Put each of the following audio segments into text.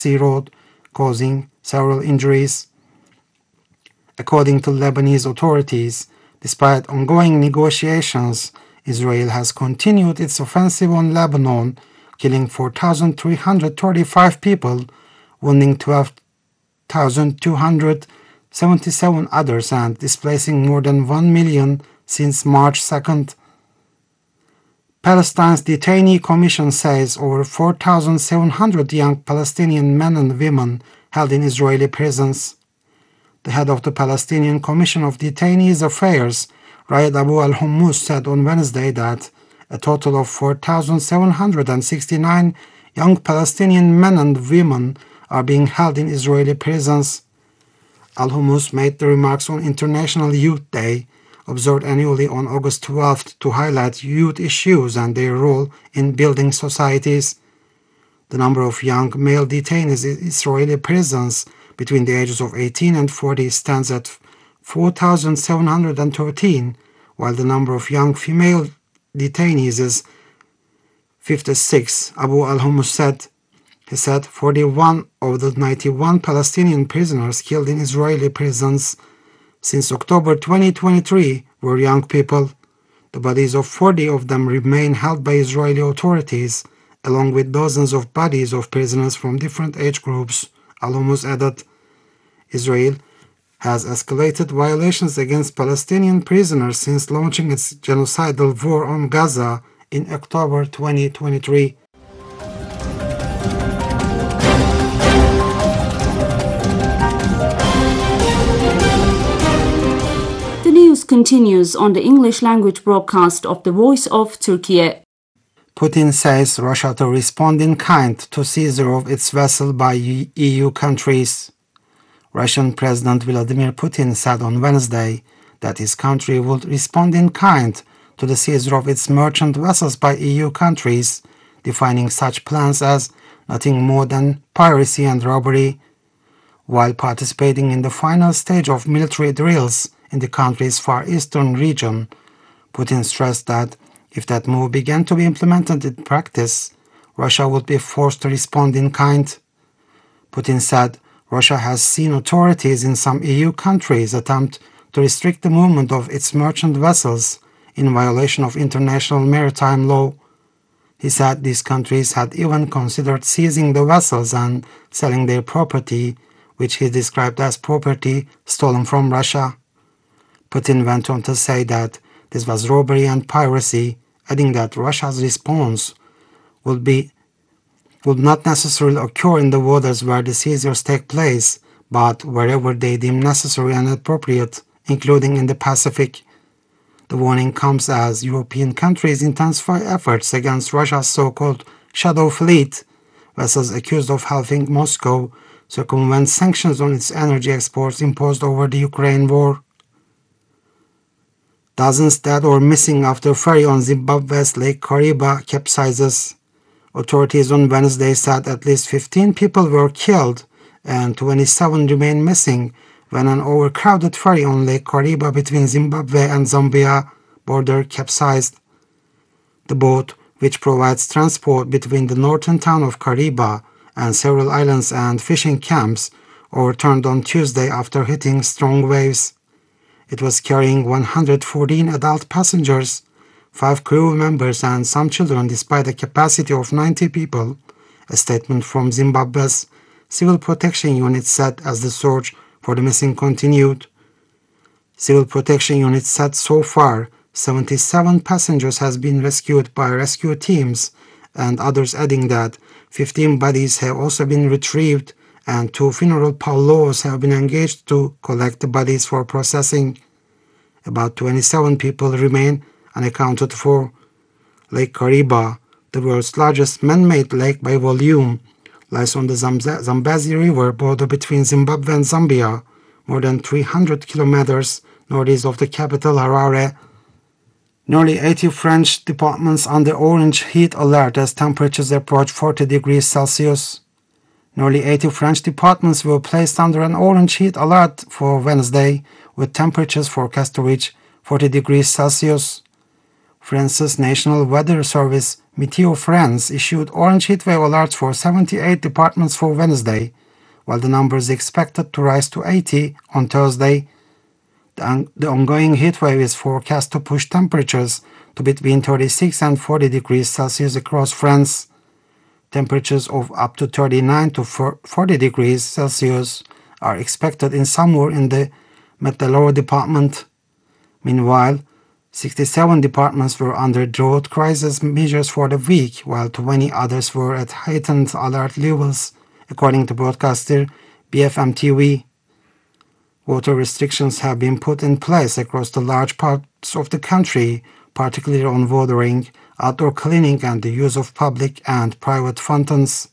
Sea Road, causing several injuries. According to Lebanese authorities, despite ongoing negotiations, Israel has continued its offensive on Lebanon, killing 4,335 people, wounding 12,277 others, and displacing more than 1 million since March 2nd. Palestine's Detainee Commission says over 4,700 young Palestinian men and women held in Israeli prisons. The head of the Palestinian Commission of Detainees Affairs, Raed Abu al-Hummus, said on Wednesday that a total of 4,769 young Palestinian men and women are being held in Israeli prisons. Al-Hummus made the remarks on International Youth Day, observed annually on August 12th, to highlight youth issues and their role in building societies. The number of young male detainees in Israeli prisons between the ages of 18 and 40 stands at 4,713, while the number of young female detainees is 56, Abu al-Hummus said. He said 41 of the 91 Palestinian prisoners killed in Israeli prisons since October 2023 were young people. The bodies of 40 of them remain held by Israeli authorities, along with dozens of bodies of prisoners from different age groups, al-Hummus added. Israel has escalated violations against Palestinian prisoners since launching its genocidal war on Gaza in October 2023. The news continues on the English language broadcast of the Voice of Turkey. Putin says Russia to respond in kind to seizure of its vessel by EU countries. Russian President Vladimir Putin said on Wednesday that his country would respond in kind to the seizure of its merchant vessels by EU countries, defining such plans as nothing more than piracy and robbery. While participating in the final stage of military drills in the country's Far Eastern region, Putin stressed that if that move began to be implemented in practice, Russia would be forced to respond in kind. Putin said Russia has seen authorities in some EU countries attempt to restrict the movement of its merchant vessels in violation of international maritime law. He said these countries had even considered seizing the vessels and selling their property, which he described as property stolen from Russia. Putin went on to say that this was robbery and piracy, adding that Russia's response would not necessarily occur in the waters where the seizures take place, but wherever they deem necessary and appropriate, including in the Pacific. The warning comes as European countries intensify efforts against Russia's so-called shadow fleet, vessels accused of helping Moscow circumvent sanctions on its energy exports imposed over the Ukraine war. Dozens dead or missing after ferry on Zimbabwe's Lake Kariba capsizes. Authorities on Wednesday said at least 15 people were killed and 27 remain missing when an overcrowded ferry on Lake Kariba between Zimbabwe and Zambia border capsized. The boat, which provides transport between the northern town of Kariba and several islands and fishing camps, overturned on Tuesday after hitting strong waves. It was carrying 114 adult passengers, 5 crew members and some children despite a capacity of 90 people, a statement from Zimbabwe's Civil Protection Unit said as the search for the missing continued. Civil Protection Unit said so far 77 passengers has been rescued by rescue teams, and others adding that 15 bodies have also been retrieved and 2 funeral parlors have been engaged to collect the bodies for processing. About 27 people remain unaccounted for. Lake Kariba, the world's largest man-made lake by volume, lies on the Zambezi River border between Zimbabwe and Zambia, more than 300 kilometers northeast of the capital Harare. Nearly 80 French departments under orange heat alert as temperatures approach 40 degrees Celsius. Nearly 80 French departments were placed under an orange heat alert for Wednesday, with temperatures forecast to reach 40 degrees Celsius. France's National Weather Service, Meteo France, issued orange heatwave alerts for 78 departments for Wednesday, while the number is expected to rise to 80 on Thursday. The ongoing heatwave is forecast to push temperatures to between 36 and 40 degrees Celsius across France. Temperatures of up to 39 to 40 degrees Celsius are expected in somewhere in the Meteloro department. Meanwhile, 67 departments were under drought crisis measures for the week, while 20 others were at heightened alert levels, according to broadcaster BFM TV. Water restrictions have been put in place across the large parts of the country, particularly on watering, outdoor cleaning, and the use of public and private fountains.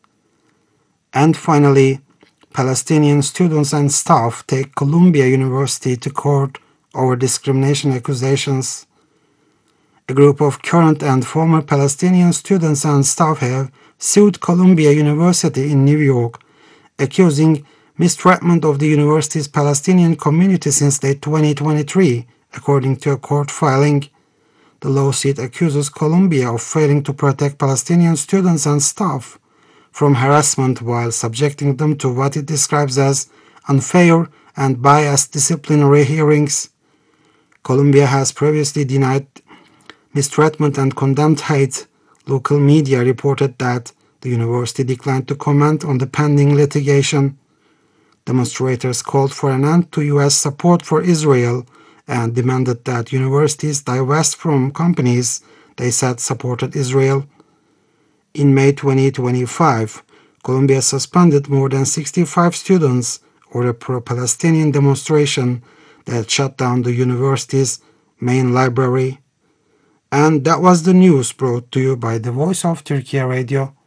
And finally, Palestinian students and staff take Columbia University to court over discrimination accusations. A group of current and former Palestinian students and staff have sued Columbia University in New York, accusing mistreatment of the university's Palestinian community since late 2023, according to a court filing. The lawsuit accuses Columbia of failing to protect Palestinian students and staff from harassment while subjecting them to what it describes as unfair and biased disciplinary hearings. Columbia has previously denied mistreatment and condemned hate. Local media reported that the university declined to comment on the pending litigation. Demonstrators called for an end to U.S. support for Israel and demanded that universities divest from companies they said supported Israel. In May 2025, Columbia suspended more than 65 students over a pro-Palestinian demonstration that shut down the university's main library. And that was the news brought to you by the Voice of Turkey Radio.